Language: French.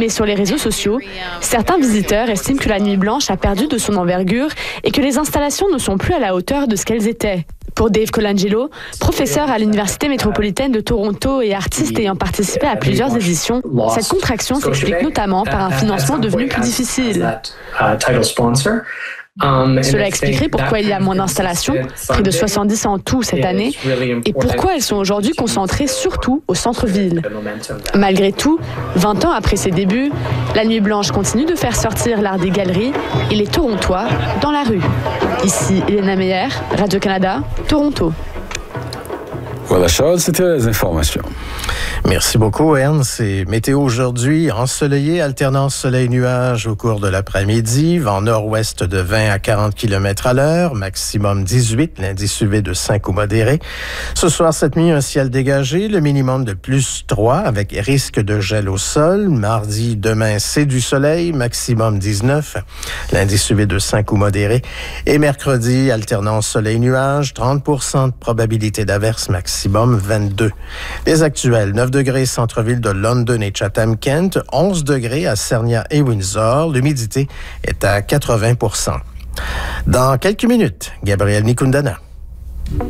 Mais sur les réseaux sociaux, certains visiteurs estiment que la Nuit Blanche a perdu de son envergure et que les installations ne sont plus à la hauteur de ce qu'elles étaient. Pour Dave Colangelo, professeur à l'Université métropolitaine de Toronto et artiste ayant participé à plusieurs éditions, cette contraction s'explique notamment par un financement devenu plus difficile. Cela expliquerait pourquoi il y a moins d'installations, près de 70 en tout cette année, et pourquoi elles sont aujourd'hui concentrées surtout au centre-ville. Malgré tout, 20 ans après ses débuts, la Nuit Blanche continue de faire sortir l'art des galeries et les Torontois dans la rue. Ici Elena Meyer, Radio-Canada, Toronto. Voilà, Charles, c'était les informations. Merci beaucoup, Ernst. C'est météo aujourd'hui, ensoleillé, alternance soleil-nuage au cours de l'après-midi, vent nord-ouest de 20 à 40 km à l'heure, maximum 18, l'indice UV de 5 ou modéré. Ce soir, cette nuit, un ciel dégagé, le minimum de plus 3 avec risque de gel au sol. Mardi, demain, c'est du soleil, maximum 19, l'indice UV de 5 ou modéré. Et mercredi, alternance soleil-nuage, 30% de probabilité d'averse, maximum 22. Les actuels, 9 degrés centre-ville de London et Chatham-Kent, 11 degrés à Sarnia et Windsor. L'humidité est à 80%. Dans quelques minutes, Gabriel Nicundana.